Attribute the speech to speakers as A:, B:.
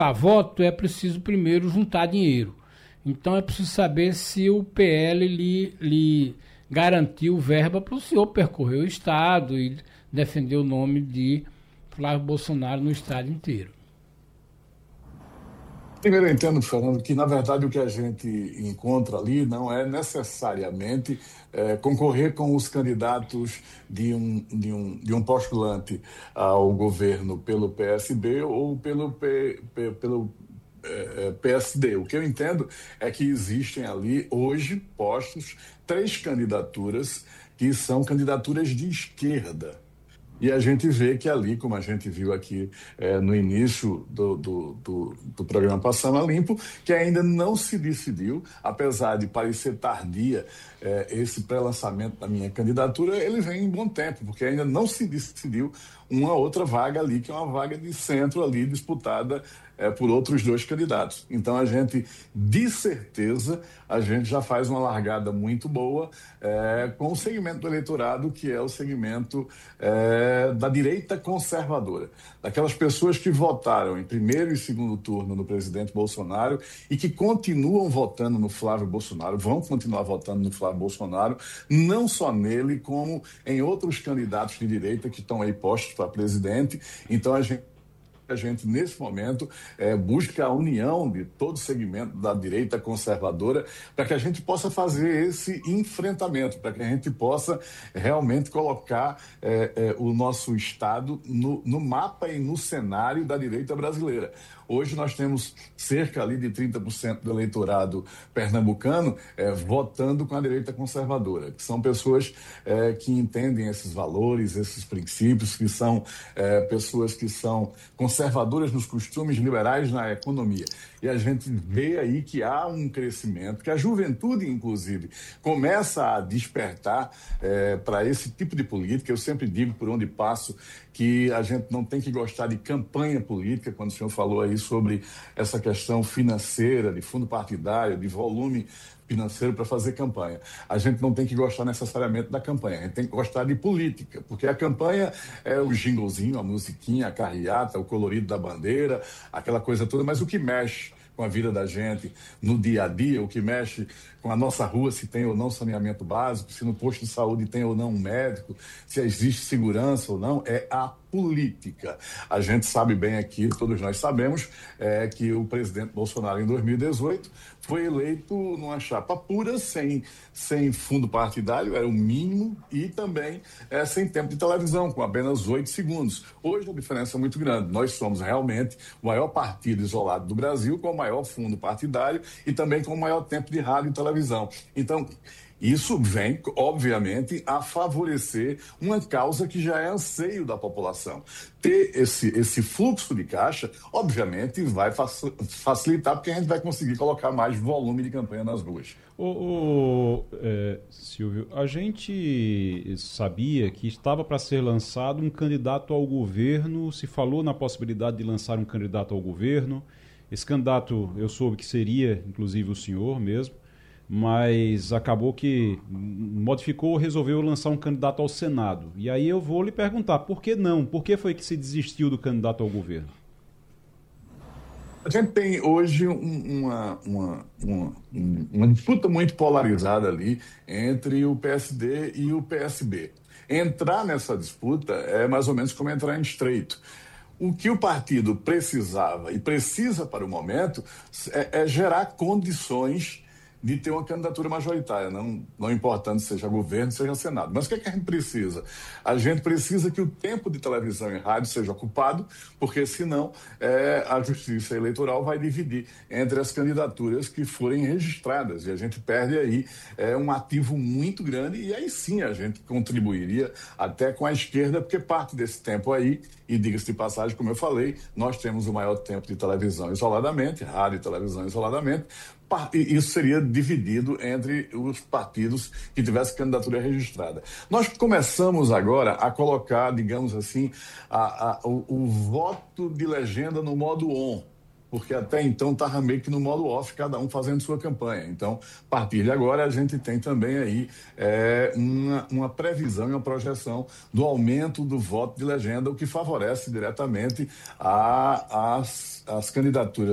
A: para voto é preciso primeiro juntar dinheiro. Então é preciso saber se o PL lhe garantiu verba para o senhor percorrer o estado e defender o nome de Flávio Bolsonaro no estado inteiro.
B: Primeiro, eu entendo, Fernando, que na verdade o que a gente encontra ali não é necessariamente concorrer com os candidatos de um postulante ao governo pelo PSB ou pelo PSD. O que eu entendo é que existem ali hoje postos 3 candidaturas que são candidaturas de esquerda. E a gente vê que ali, como a gente viu aqui no início do programa Passando a Limpo, que ainda não se decidiu, apesar de parecer tardia esse pré-lançamento da minha candidatura, ele vem em bom tempo, porque ainda não se decidiu uma outra vaga ali, que é uma vaga de centro ali, disputada por outros 2 candidatos. Então, a gente, de certeza, a gente já faz uma largada muito boa com o segmento do eleitorado, que é o segmento da direita conservadora, daquelas pessoas que votaram em primeiro e segundo turno no presidente Bolsonaro e que continuam votando no Flávio Bolsonaro, vão continuar votando no Flávio Bolsonaro, não só nele, como em outros candidatos de direita que estão aí postos para presidente. Então, a gente, nesse momento, busca a união de todo o segmento da direita conservadora para que a gente possa fazer esse enfrentamento, para que a gente possa realmente colocar o nosso Estado no mapa e no cenário da direita brasileira. Hoje nós temos cerca ali de 30% do eleitorado pernambucano votando com a direita conservadora, que são pessoas que entendem esses valores, esses princípios, que são pessoas que são conservadoras nos costumes, liberais na economia. E a gente vê aí que há um crescimento, que a juventude, inclusive, começa a despertar para esse tipo de política. Eu sempre digo, por onde passo, que a gente não tem que gostar de campanha política, quando o senhor falou aí sobre essa questão financeira, de fundo partidário, de volume financeiro para fazer campanha. A gente não tem que gostar necessariamente da campanha, a gente tem que gostar de política, porque a campanha é o jinglezinho, a musiquinha, a carreata, o colorido da bandeira, aquela coisa toda, mas o que mexe com a vida da gente no dia a dia, o que mexe com a nossa rua, se tem ou não saneamento básico, se no posto de saúde tem ou não um médico, se existe segurança ou não, é a política. A gente sabe bem aqui, todos nós sabemos, que o presidente Bolsonaro, em 2018, foi eleito numa chapa pura, sem fundo partidário, era o mínimo, e também sem tempo de televisão, com apenas 8 segundos. Hoje a diferença é muito grande. Nós somos realmente o maior partido isolado do Brasil, com o maior fundo partidário e também com o maior tempo de rádio e televisão. Então, isso vem, obviamente, a favorecer uma causa que já é anseio da população. Ter esse fluxo de caixa, obviamente, vai facilitar, porque a gente vai conseguir colocar mais volume de campanha nas ruas.
C: Silvio, a gente sabia que estava para ser lançado um candidato ao governo, se falou na possibilidade de lançar um candidato ao governo. Esse candidato eu soube que seria, inclusive, o senhor mesmo, mas acabou que modificou, resolveu lançar um candidato ao Senado. E aí eu vou lhe perguntar, por que não? Por que foi que se desistiu do candidato ao governo?
B: A gente tem hoje uma disputa muito polarizada ali entre o PSD e o PSB. Entrar nessa disputa é mais ou menos como entrar em estreito. O que o partido precisava e precisa para o momento é gerar condições de ter uma candidatura majoritária, não importando seja governo, seja Senado. Mas o que é que a gente precisa? A gente precisa que o tempo de televisão e rádio seja ocupado, porque senão a Justiça Eleitoral vai dividir entre as candidaturas que forem registradas, e a gente perde aí um ativo muito grande, e aí sim a gente contribuiria até com a esquerda, porque parte desse tempo aí, e diga-se de passagem, como eu falei, nós temos o maior tempo de televisão isoladamente, rádio e televisão isoladamente, e isso seria dividido entre os partidos que tivessem candidatura registrada. Nós começamos agora a colocar, digamos assim, o voto de legenda no modo on. porque até então estava meio que no modo off, cada um fazendo sua campanha. Então, a partir de agora, a gente tem também aí uma previsão e uma projeção do aumento do voto de legenda, o que favorece diretamente as candidaturas